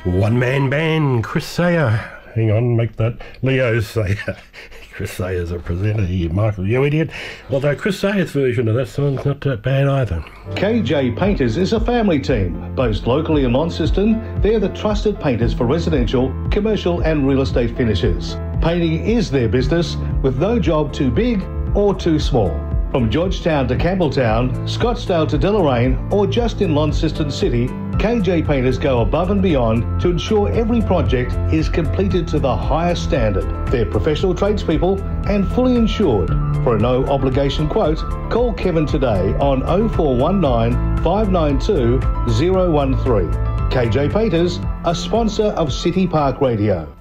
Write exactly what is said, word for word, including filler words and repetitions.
One-man band, Chris Sayer. Hang on, make that Leo Sayer. Chris Sayer's a presenter here, Michael, you idiot. Although Chris Sayer's version of that song's not that bad either. K J Painters is a family team. Based locally in Launceston, they're the trusted painters for residential, commercial and real estate finishes. Painting is their business, with no job too big or too small. From Georgetown to Campbelltown, Scottsdale to Deloraine, or just in Launceston City, K J Painters go above and beyond to ensure every project is completed to the highest standard. They're professional tradespeople and fully insured. For a no obligation quote, call Kevin today on oh four one nine, five nine two, oh one three. K J Painters, a sponsor of City Park Radio.